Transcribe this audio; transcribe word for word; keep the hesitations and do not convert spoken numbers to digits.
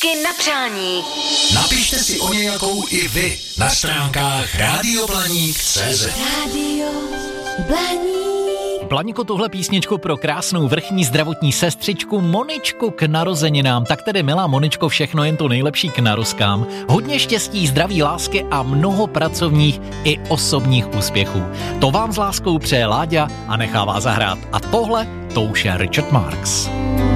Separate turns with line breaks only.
Písničky na přání.
Napište si o nějakou i vy na stránkách rádio blaník tečka cé zet.
Rádio Blaník.
Blaníku, tuhle písničku pro krásnou vrchní zdravotní sestřičku Moničku k narozeninám. Tak tedy, milá Moničko, všechno jen to nejlepší k narozkám. Hodně štěstí, zdraví, lásky a mnoho pracovních i osobních úspěchů. To vám s láskou přeje Láďa a nechává zahrát. A tohle, to už je Richard Marx.